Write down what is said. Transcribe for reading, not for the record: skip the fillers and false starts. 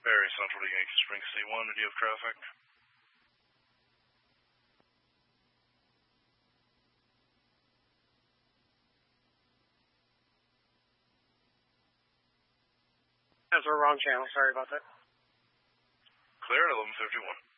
Very central to Yankee Springs C1. Do you have traffic? That's the wrong channel. Sorry about that. Clear at 11:51.